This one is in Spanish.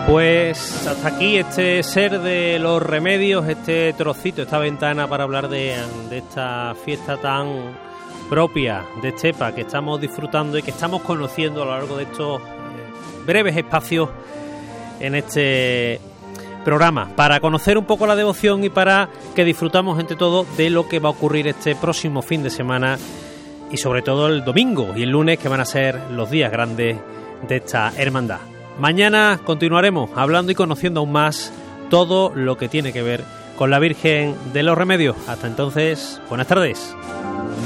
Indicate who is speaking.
Speaker 1: Pues hasta aquí este ser de los remedios, este trocito, esta ventana para hablar de esta fiesta tan propia de Estepa que estamos disfrutando y que estamos conociendo a lo largo de estos breves espacios en este programa, para conocer un poco la devoción y para que disfrutamos entre todos de lo que va a ocurrir este próximo fin de semana y sobre todo el domingo y el lunes, que van a ser los días grandes de esta hermandad. Mañana continuaremos hablando y conociendo aún más todo lo que tiene que ver con la Virgen de los Remedios. Hasta entonces, buenas tardes.